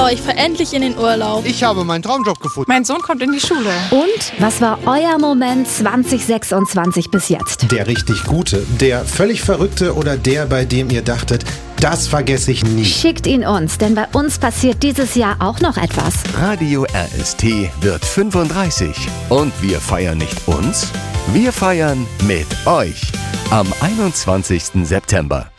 Oh, ich fahre endlich in den Urlaub. Ich habe meinen Traumjob gefunden. Mein Sohn kommt in die Schule. Und was war euer Moment 2026 bis jetzt? Der richtig gute, der völlig verrückte oder der, bei dem ihr dachtet, das vergesse ich nie. Schickt ihn uns, denn bei uns passiert dieses Jahr auch noch etwas. Radio RST wird 35. Und wir feiern nicht uns, wir feiern mit euch am 21. September.